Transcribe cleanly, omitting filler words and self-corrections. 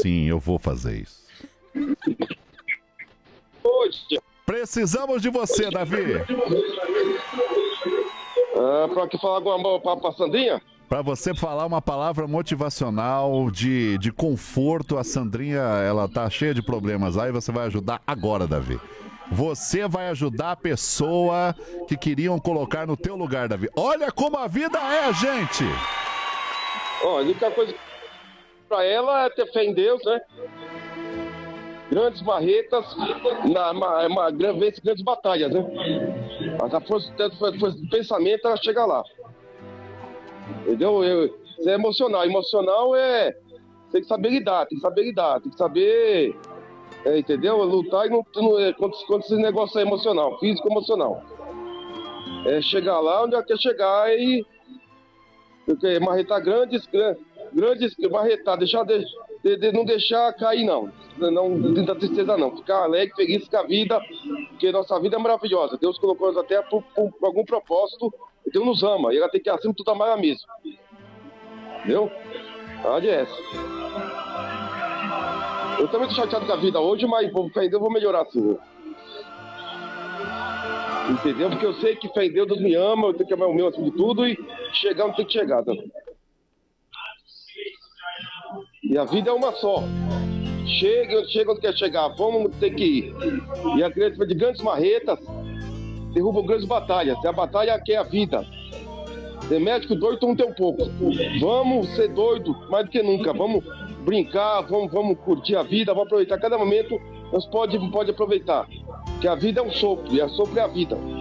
sim, eu vou fazer isso. Precisamos de você, Davi. Pra que falar alguma pra Sandrinha? Para você falar uma palavra motivacional de conforto. A Sandrinha, ela tá cheia de problemas. Aí você vai ajudar agora, Davi. Você vai ajudar a pessoa que queriam colocar no teu lugar, Davi. Olha como a vida é, gente! Ó, a única coisa pra ela é ter fé em Deus, né? Grandes marretas, vence grandes batalhas, né? Mas a força do pensamento, ela chega lá. Entendeu? Isso é emocional. Emocional tem que saber lidar, tem que saber, entendeu? Lutar contra esse negócio emocional, físico emocional. Chegar lá onde ela quer chegar e marretar grandes marretar, não deixar cair não da tristeza não, ficar alegre, feliz com a vida, porque nossa vida é maravilhosa, Deus colocou nós até por algum propósito, Deus nos ama, e ela tem que acima de tudo amar ela mesma, entendeu? A verdade é essa. Eu também tô chateado com a vida hoje, mas fé em Deus eu vou melhorar assim, entendeu? Porque eu sei que fé em Deus me ama, eu tenho que amar o meu acima de tudo e chegar onde tem que chegar, tá? E a vida é uma só. Chega onde quer chegar, vamos ter que ir. E a criança de grandes marretas derrubam grandes batalhas. E a batalha que é a vida. Ser médico doido, todo mundo tem um pouco. Vamos ser doido mais do que nunca. Vamos brincar, vamos curtir a vida, vamos aproveitar cada momento. Nós pode aproveitar. Que a vida é um sopro, e a sopro é a vida.